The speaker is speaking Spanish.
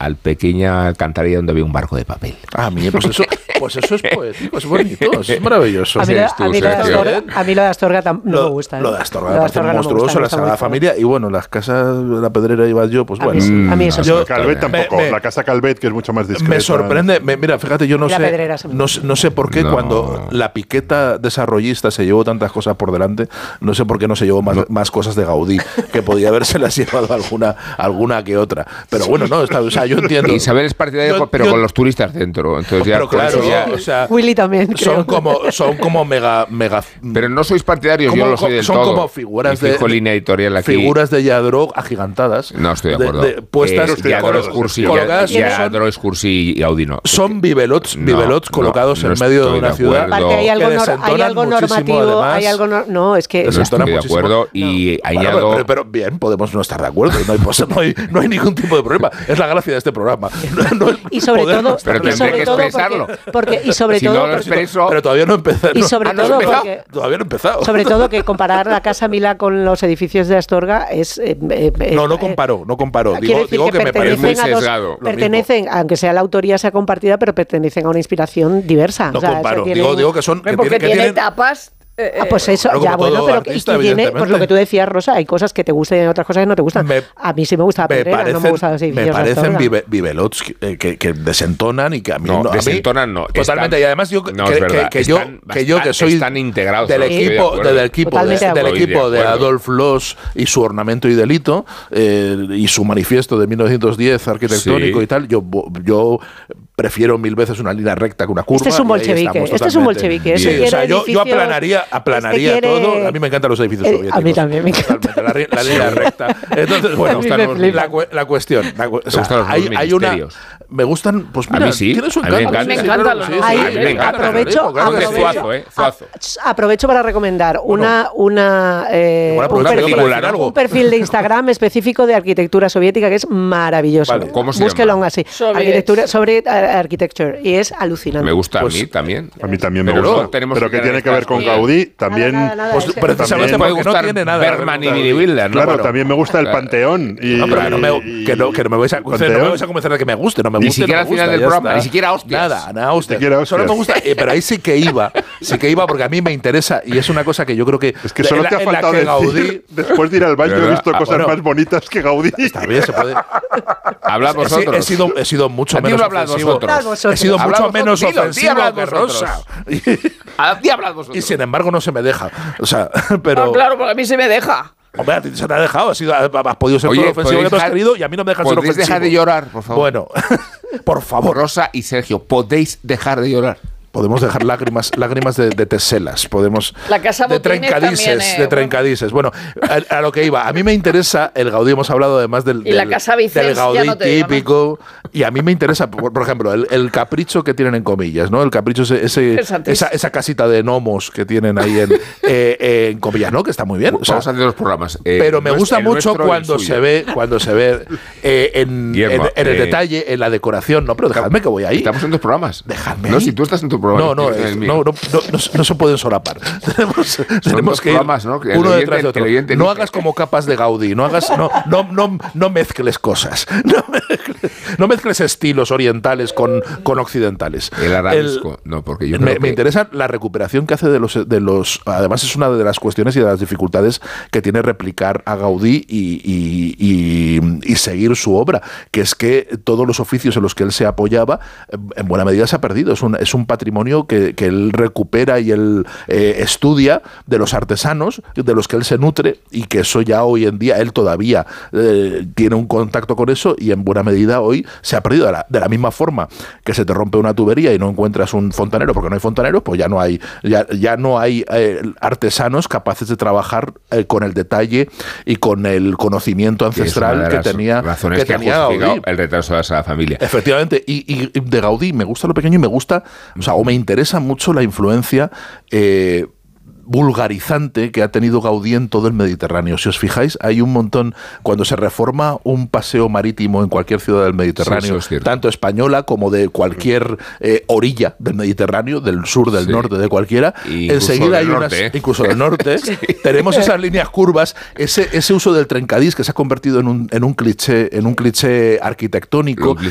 al pequeña alcantarilla donde había un barco de papel. A mí, pues eso es poético, es bonito, eso es maravilloso. A mí lo de Astorga no me gusta. Lo de Astorga me parece monstruoso, la Sagrada Familia, y bueno, las casas de la Pedrera y Batlló, pues bueno. A mí eso sí. Calvet tampoco, la casa Calvet, que es mucho más discreta. Me sorprende, mira, fíjate, yo no sé por qué cuando la piqueta desarrollista se llevó tantas cosas por delante, no sé por qué no se llevó más cosas de Gaudí, que podía habérselas llevado alguna que otra. Pero bueno, no, o sea, yo entiendo. Isabel es partidario, pero con los turistas dentro. Entonces ya, pero claro, ya, o sea, Willy también. Son como mega. Pero no sois partidarios, yo lo soy del son todo. Son como figuras línea editorial aquí. Figuras de Lladró agigantadas. No estoy de acuerdo. Puestas colocadas. Lladró, Escursi y Gaudí no. Son bibelots colocados en medio de una ciudad. Hay algo normativo, hay algo no estoy de acuerdo y añado. Pero bien, podemos no estar de acuerdo. No hay ningún tipo de problema. Es la gracia de este programa. Y sobre todo, pero tendré que expresarlo. Pero todavía no he empezado. Y sobre todo todavía no he empezado. Sobre todo que comparar la Casa Milá con los edificios de Astorga es no comparo. Digo que me parece sesgado. Pertenecen, aunque sea la autoría sea compartida, pero pertenecen a una inspiración diversa. No comparo. Digo que son porque tiene etapas. Pues eso, ya bueno, pero tiene, pues lo que tú decías, Rosa, hay cosas que te gustan y otras cosas que no te gustan. A mí sí me gusta la Pedrera, no me gustan los edificios. Me parecen bibelots que desentonan y que a mí no. Desentonan no. Totalmente, y además yo que soy están integrados del equipo de Adolf Loos y su Ornamento y Delito y su manifiesto de 1910 arquitectónico y tal, yo prefiero mil veces una línea recta que una curva. Este es un bolchevique. Sí, o sea, yo aplanaría todo. A mí me encantan los edificios soviéticos. A mí también me encanta. La línea recta. Entonces, bueno, la cuestión. Hay una. Me gustan, pues mira, a mí sí. Tiene su encanto. A mí me encanta los A mí me encanta. Aprovecho para recomendar un perfil de Instagram específico de arquitectura soviética que es maravilloso. Vale, ¿cómo se Búsquelo llama? así. Arquitectura sobre architecture y es alucinante. Me gusta a mí también. A mí también me gusta. Pero que tiene que ver con Gaudí también. Pues precisamente porque no tiene nada. Bergman y Wilder, ¿no? Claro, también me gusta el Panteón. Que no me vais a convencer de que me guste, no me gusta. Ni siquiera al final del programa, ni siquiera hostias. Nada hostias. Solo me gusta, pero ahí sí que iba porque a mí me interesa y es una cosa que yo creo que es que solo te ha faltado decir, después de ir al baño he visto cosas más bonitas que Gaudí. Está bien, se puede. Hablad vosotros. He sido mucho menos ofensivo. He sido mucho menos ofensivo que Rosa. Hablad vosotros. Y sin embargo no se me deja. O sea, pero claro, porque a mí se me deja. Hombre, a ti se te ha dejado, has podido ser todo lo ofensivo que tú has querido y a mí no me dejas ser ofensivo. ¿Podéis dejar de llorar, por favor? Bueno, por favor. Rosa y Sergio, podéis dejar de llorar. Podemos dejar lágrimas de teselas, podemos la casa de trencadises. Bueno, a lo que iba, a mí me interesa el Gaudí, hemos hablado además del Gaudí típico, y a mí me interesa, por ejemplo, el capricho que tienen en comillas, ¿no? El capricho esa casita de gnomos que tienen ahí en comillas, ¿no? Que está muy bien. Vamos a hacer los programas. Pero me gusta mucho cuando se ve en el detalle, en la decoración, no, pero dejadme que voy ahí. Estamos en dos programas. Dejadme. No, si tú estás en tu programa. No se pueden solapar. tenemos que ir uno detrás de otro. No hagas como capas de Gaudí, no mezcles cosas. No mezcles estilos orientales con occidentales. El arabesco, porque yo me interesa la recuperación que hace de los. Además, es una de las cuestiones y de las dificultades que tiene replicar a Gaudí y seguir su obra, que es que todos los oficios en los que él se apoyaba, en buena medida se ha perdido. Es un patrimonio que él recupera y él estudia de los artesanos, de los que él se nutre, y que eso ya hoy en día él todavía tiene un contacto con eso, y en buena medida hoy se ha perdido. De la misma forma que se te rompe una tubería y no encuentras un fontanero porque no hay fontaneros, pues ya no hay artesanos capaces de trabajar con el detalle y con el conocimiento ancestral que tenía Gaudí. El retraso de esa familia. Efectivamente, y de Gaudí me gusta lo pequeño y me gusta, o me interesa mucho la influencia vulgarizante que ha tenido Gaudí en todo el Mediterráneo. Si os fijáis, hay un montón, cuando se reforma un paseo marítimo en cualquier ciudad del Mediterráneo, tanto española como de cualquier orilla del Mediterráneo, del sur, del norte, de cualquiera, enseguida hay incluso del norte, tenemos esas líneas curvas, ese uso del trencadís que se ha convertido en un cliché arquitectónico,